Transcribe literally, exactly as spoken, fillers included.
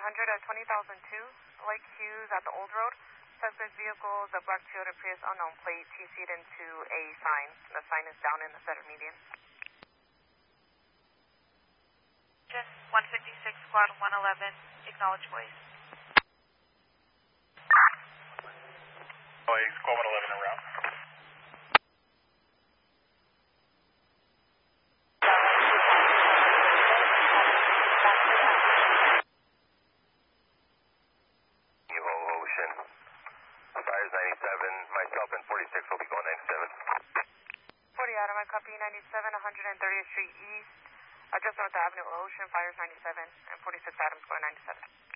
hundred at twenty thousand two, Lake Hughes at the Old Road. Suspect vehicle is a black Toyota Prius unknown plate, T C'd into a sign. The sign is down in the center median. one fifty-six, squad one eleven, acknowledge voice. Oh, squad one eleven around. ninety-seven, myself and forty-six will be going ninety-seven. forty Adam, I copy ninety-seven, one hundred thirtieth Street East, uh, just north of Avenue Ocean, fires ninety-seven, and forty-six Adams going ninety-seven.